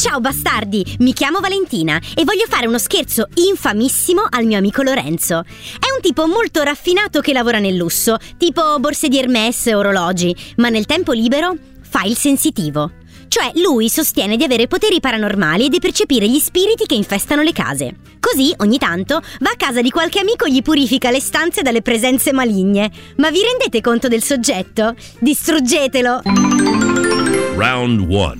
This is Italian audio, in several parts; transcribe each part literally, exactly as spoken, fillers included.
Ciao bastardi, mi chiamo Valentina e voglio fare uno scherzo infamissimo al mio amico Lorenzo. È un tipo molto raffinato che lavora nel lusso, tipo borse di Hermès e orologi, ma nel tempo libero fa il sensitivo. Cioè lui sostiene di avere poteri paranormali e di percepire gli spiriti che infestano le case. Così ogni tanto va a casa di qualche amico e gli purifica le stanze dalle presenze maligne. Ma vi rendete conto del soggetto? Distruggetelo! Round one.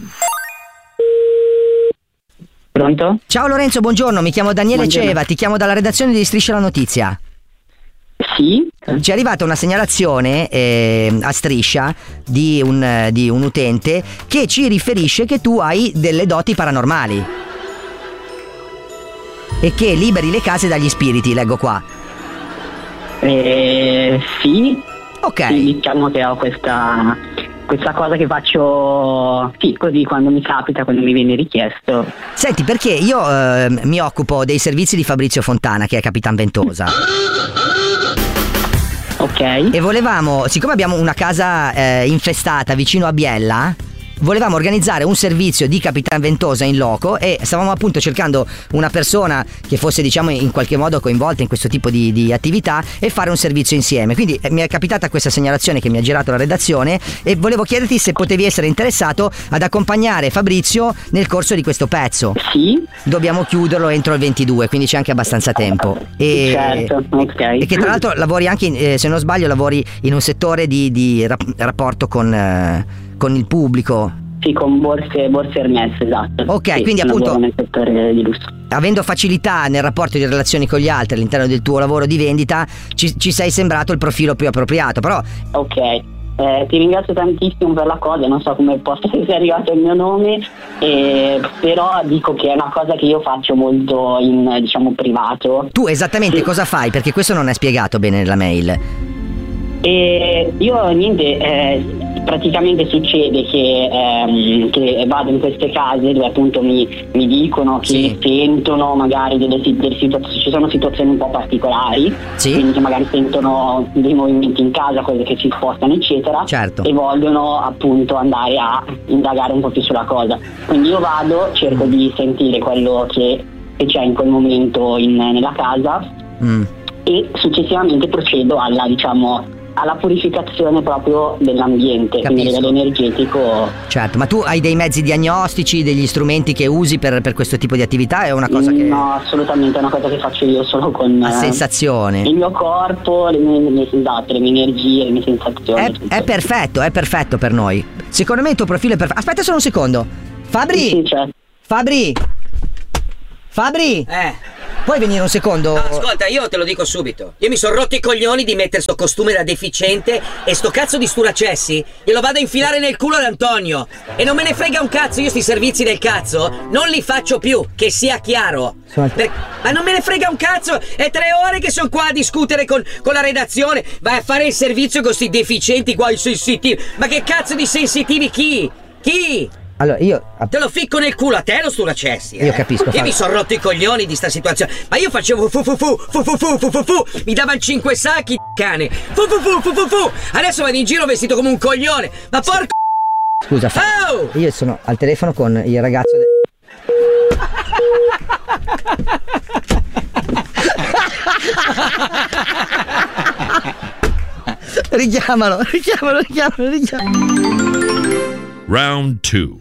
Pronto? Ciao Lorenzo, buongiorno, mi chiamo Daniele Buongiorno. Ceva, ti chiamo dalla redazione di Striscia la Notizia. Sì? Ci è arrivata una segnalazione eh, a Striscia di un, eh, di un utente che ci riferisce che tu hai delle doti paranormali e che liberi le case dagli spiriti, leggo qua. Eh, sì. Ok. Sì, diciamo che ho questa, questa cosa che faccio, sì, così quando mi capita, quando mi viene richiesto. Senti, perché io eh, mi occupo dei servizi di Fabrizio Fontana, che è Capitan Ventosa. Ok. E volevamo, siccome abbiamo una casa eh, infestata vicino a Biella, volevamo organizzare un servizio di Capitan Ventosa in loco e stavamo appunto cercando una persona che fosse, diciamo, in qualche modo coinvolta in questo tipo di, di attività e fare un servizio insieme. Quindi eh, mi è capitata questa segnalazione che mi ha girato la redazione e volevo chiederti se potevi essere interessato ad accompagnare Fabrizio nel corso di questo pezzo. Sì. Dobbiamo chiuderlo entro il ventidue, quindi c'è anche abbastanza tempo. E, Certo, ok. E che tra l'altro lavori anche, in, eh, se non sbaglio, lavori in un settore di, di rap- rapporto con, eh, con il pubblico. Sì, con borse, borse Hermès, esatto. Ok, sì, quindi appunto lavoro nel settore di lusso. Avendo facilità nel rapporto di relazioni con gli altri all'interno del tuo lavoro di vendita, ci, ci sei sembrato il profilo più appropriato, però... Ok, eh, ti ringrazio tantissimo per la cosa, non so come possa essere arrivato il mio nome, eh, però dico che è una cosa che io faccio molto in, diciamo, privato. Tu esattamente Sì. cosa fai? Perché questo non è spiegato bene nella mail. E io niente, eh, praticamente succede che, ehm, che vado in queste case dove appunto mi, mi dicono che Sì. sentono magari delle, delle situazioni, ci sono situazioni un po' particolari, Sì. quindi che magari sentono dei movimenti in casa, cose che si spostano eccetera, Certo. e vogliono appunto andare a indagare un po' più sulla cosa. Quindi io vado, cerco di sentire quello che, che c'è in quel momento in, nella casa Mm. e successivamente procedo alla, diciamo, alla purificazione proprio dell'ambiente, quindi a Capisco. livello energetico. Certo, ma tu hai dei mezzi diagnostici, degli strumenti che usi per, per questo tipo di attività? È una cosa che... No, assolutamente, è una cosa che faccio io solo con a eh, sensazione. il mio corpo, le mie, le mie, esatto, le mie energie, le mie sensazioni. È, tutto. è perfetto, è perfetto per noi. Secondo me il tuo profilo è perfetto. Aspetta solo un secondo. Fabri! Sì, cioè, Fabri! Fabri! Eh, Puoi venire un secondo? no, ascolta, io te lo dico subito. Io mi sono rotto i coglioni di mettere sto costume da deficiente e sto cazzo di sturacessi glielo vado a infilare nel culo ad Antonio. E non me ne frega un cazzo, io sti servizi del cazzo non li faccio più, che sia chiaro. Sono- Per- Ma non me ne frega un cazzo, è tre ore che sono qua a discutere con, con la redazione. Vai a fare il servizio con sti deficienti qua, i sensitivi. Ma che cazzo di sensitivi chi? Chi? Allora, io... Te lo ficco nel culo a te lo sturacessi, eh? Io capisco, Io Fabio. mi sono rotto i coglioni di sta situazione. Ma io facevo fu fu fu fu fu fu fu fu fu mi davano cinque sacchi, cane. Fu fu fu fu fu fu adesso vado in giro vestito come un coglione. Ma porco. Scusa, Fa- Oh! io sono al telefono con il ragazzo... De- richiamalo, richiamalo, richiamalo, richiamalo. Round two.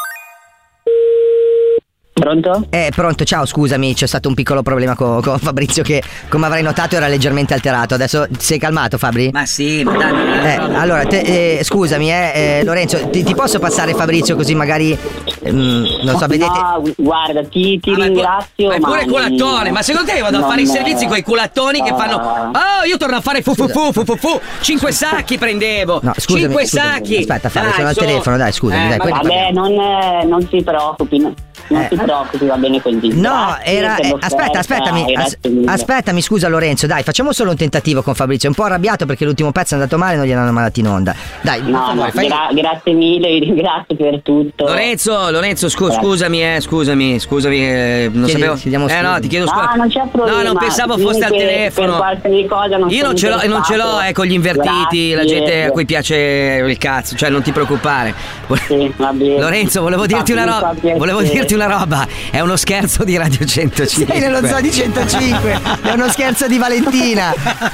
pronto? Eh, pronto, ciao, scusami, c'è stato un piccolo problema con, con Fabrizio che, come avrai notato, era leggermente alterato. Adesso sei calmato, Fabri? Ma sì, ma dai. Eh, allora, te, eh, scusami, eh, eh, Lorenzo, ti, ti posso passare Fabrizio così magari, mm, non so, vedete... No, guarda, ti, ti Ah, ma è pu- ringrazio. ma è pure non- culattone. Ma secondo te io vado a non- fare i servizi con i culattoni che Ah. fanno. Oh, io torno a fare fu fu fu fu fu fu cinque sacchi prendevo. No, scusami, Cinque scusami. sacchi. Aspetta, Fabio, Dai, sono al su. telefono, dai, scusami, Eh, dai, ma poi ne Vabbè, parliamo. non, eh, non si preoccupi. no. non Eh, ti preoccupi, va bene così. No, Grazie era. per eh, l'offerta, aspetta, aspettami. as- grazie mille. aspettami, scusa Lorenzo, dai, facciamo solo un tentativo con Fabrizio. È un po' arrabbiato perché l'ultimo pezzo è andato male e non gliel'hanno mandato in onda. Dai, per No, favore, no, fai- gra- grazie mille, vi ringrazio per tutto. Lorenzo, Lorenzo, scu- Grazie. scusami, eh, scusami, scusami, eh, non Chiedi- sapevo. chiediamo eh scusa. no, ti chiedo scusa. No, non c'è problema. No, non pensavo Dimmi fosse al che telefono. Per qualsiasi cosa non Io sono non ce l'ho, non ce l'ho, interessato. eh, con gli invertiti, la Grazie. gente a cui piace il cazzo, cioè non ti preoccupare. Sì, va bene. Lorenzo, volevo dirti una Mi fa roba. piacere. Volevo dirti una roba. È uno scherzo di Radio centocinque. Sei nello zoo di centocinque. È uno scherzo di Valentina.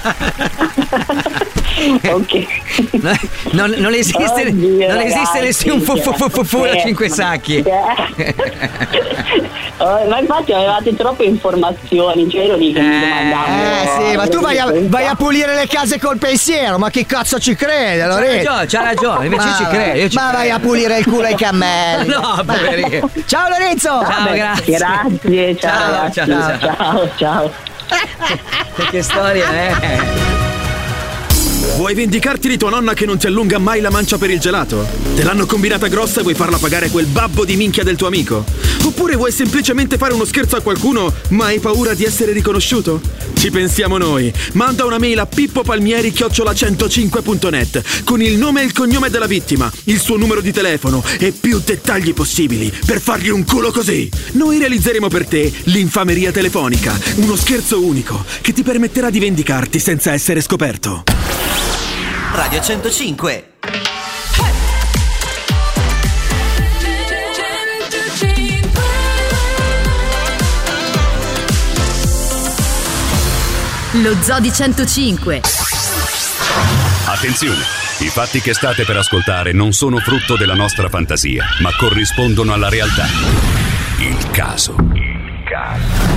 Ok. No, non, non esiste, Oddio, non esiste ragazzi, nessun fu fu fu fu fu da eh, cinque sacchi. eh. Oh, ma infatti avevate troppe informazioni, cioè ero lì che mi Eh, domandavo. Eh sì, ma tu vai a, vai a pulire le case col pensiero, ma chi cazzo ci crede, C'ha Lorenzo? ragione, c'ha ragione, invece Ma ci va- credo. io ci Ma vai a pulire il culo ai cammelli. No, poverino. Ciao Lorenzo! Ciao, Vabbè, grazie. Grazie, ciao, Ciao, ragazzi, ciao, ciao. ciao, ciao. Che storia è? Vuoi vendicarti di tua nonna che non ti allunga mai la mancia per il gelato? Te l'hanno combinata grossa e vuoi farla pagare quel babbo di minchia del tuo amico? Oppure vuoi semplicemente fare uno scherzo a qualcuno ma hai paura di essere riconosciuto? Ci pensiamo noi. Manda una mail a pippopalmieri chiocciola centocinque punto net con il nome e il cognome della vittima, il suo numero di telefono e più dettagli possibili per fargli un culo così. Noi realizzeremo per te l'infameria telefonica, uno scherzo unico che ti permetterà di vendicarti senza essere scoperto. Radio centocinque. Lo Zoo di centocinque. Attenzione! I fatti che state per ascoltare non sono frutto della nostra fantasia, ma corrispondono alla realtà. Il caso. Il caso.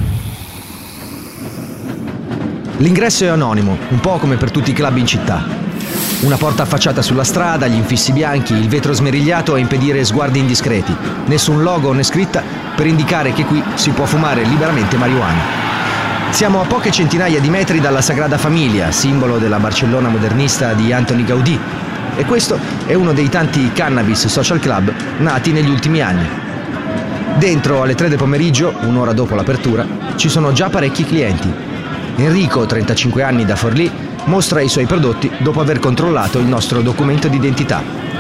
L'ingresso è anonimo, un po' come per tutti i club in città. Una porta affacciata sulla strada, gli infissi bianchi, il vetro smerigliato a impedire sguardi indiscreti. Nessun logo né scritta per indicare che qui si può fumare liberamente marijuana. Siamo a poche centinaia di metri dalla Sagrada Famiglia, simbolo della Barcellona modernista di Antoni Gaudí. E questo è uno dei tanti cannabis social club nati negli ultimi anni. Dentro, alle tre del pomeriggio, un'ora dopo l'apertura, ci sono già parecchi clienti. Enrico, trentacinque anni da Forlì, mostra i suoi prodotti dopo aver controllato il nostro documento d'identità.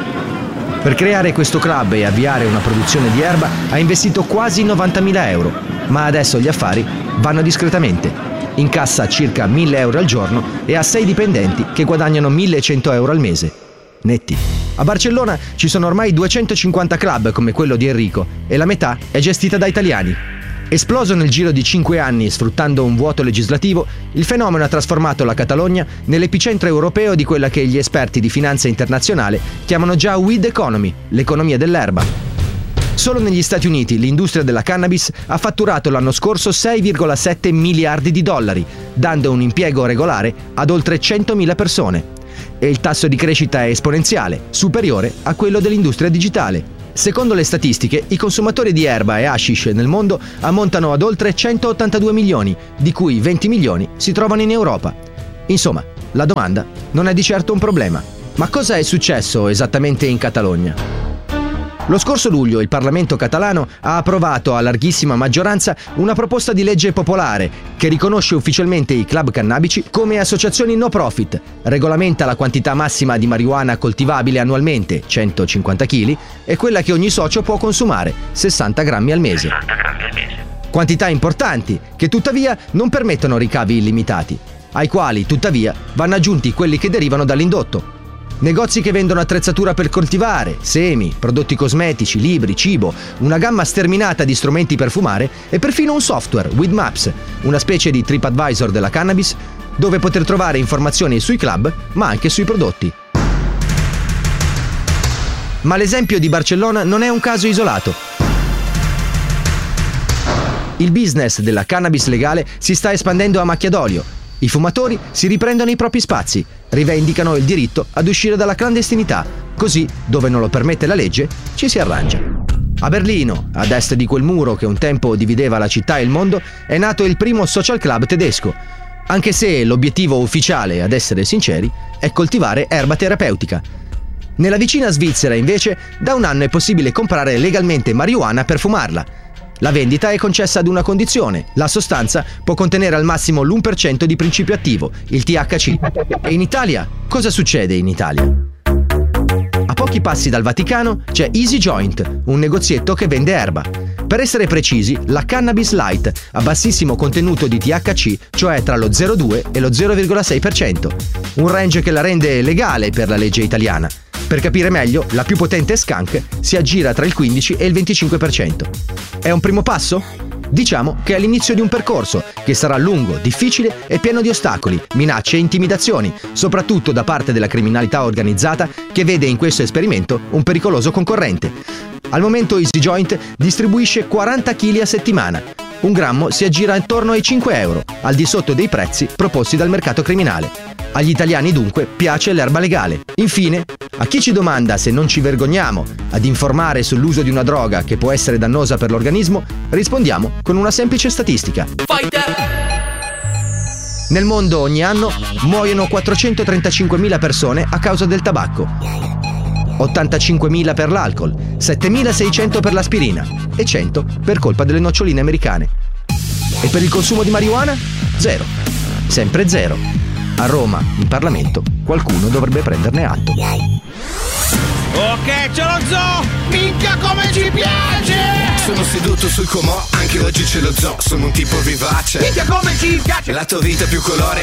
Per creare questo club e avviare una produzione di erba ha investito quasi novantamila euro, ma adesso gli affari vanno discretamente. Incassa circa mille euro al giorno e ha sei dipendenti che guadagnano millecento euro al mese. Netti. A Barcellona ci sono ormai duecentocinquanta club come quello di Enrico e la metà è gestita da italiani. Esploso nel giro di cinque anni sfruttando un vuoto legislativo, il fenomeno ha trasformato la Catalogna nell'epicentro europeo di quella che gli esperti di finanza internazionale chiamano già weed economy, l'economia dell'erba. Solo negli Stati Uniti l'industria della cannabis ha fatturato l'anno scorso sei virgola sette miliardi di dollari, dando un impiego regolare ad oltre centomila persone. E il tasso di crescita è esponenziale, superiore a quello dell'industria digitale. Secondo le statistiche, i consumatori di erba e hashish nel mondo ammontano ad oltre centottantadue milioni, di cui venti milioni si trovano in Europa. Insomma, la domanda non è di certo un problema. Ma cosa è successo esattamente in Catalogna? Lo scorso luglio il Parlamento catalano ha approvato a larghissima maggioranza una proposta di legge popolare che riconosce ufficialmente i club cannabici come associazioni no profit, regolamenta la quantità massima di marijuana coltivabile annualmente, centocinquanta chili, e quella che ogni socio può consumare, sessanta grammi al mese. Quantità importanti che tuttavia non permettono ricavi illimitati, ai quali tuttavia vanno aggiunti quelli che derivano dall'indotto. Negozi che vendono attrezzatura per coltivare, semi, prodotti cosmetici, libri, cibo, una gamma sterminata di strumenti per fumare e perfino un software, Weed Maps, una specie di TripAdvisor della cannabis, dove poter trovare informazioni sui club, ma anche sui prodotti. Ma l'esempio di Barcellona non è un caso isolato. Il business della cannabis legale si sta espandendo a macchia d'olio. I fumatori si riprendono i propri spazi, rivendicano il diritto ad uscire dalla clandestinità, così, dove non lo permette la legge, ci si arrangia. A Berlino, ad est di quel muro che un tempo divideva la città e il mondo, è nato il primo social club tedesco, anche se l'obiettivo ufficiale, ad essere sinceri, è coltivare erba terapeutica. Nella vicina Svizzera, invece, da un anno è possibile comprare legalmente marijuana per fumarla, La vendita è concessa ad una condizione: la sostanza può contenere al massimo l'uno per cento di principio attivo, il T H C. E in Italia? Cosa succede in Italia? A pochi passi dal Vaticano c'è Easy Joint, un negozietto che vende erba. Per essere precisi, la Cannabis Light, a bassissimo contenuto di T H C, cioè tra lo zero virgola due e lo zero virgola sei per cento. Un range che la rende legale per la legge italiana. Per capire meglio, la più potente skunk si aggira tra il quindici e il venticinque per cento. È un primo passo? Diciamo che è l'inizio di un percorso che sarà lungo, difficile e pieno di ostacoli, minacce e intimidazioni, soprattutto da parte della criminalità organizzata che vede in questo esperimento un pericoloso concorrente. Al momento Easy Joint distribuisce quaranta chili a settimana. Un grammo si aggira intorno ai cinque euro, al di sotto dei prezzi proposti dal mercato criminale. Agli italiani dunque piace l'erba legale. Infine, a chi ci domanda se non ci vergogniamo ad informare sull'uso di una droga che può essere dannosa per l'organismo, rispondiamo con una semplice statistica. Nel mondo ogni anno muoiono quattrocentotrentacinquemila persone a causa del tabacco, ottantacinquemila per l'alcol, settemilaseicento per l'aspirina e cento per colpa delle noccioline americane. E per il consumo di marijuana? Zero. Sempre zero. A Roma, in Parlamento, qualcuno dovrebbe prenderne atto. Ok, ce lo zoo! Minchia come ci piace! Sono seduto sul comò, anche oggi ce lo zoo. Sono un tipo vivace. Minchia come ci piace! La tua vita più colore,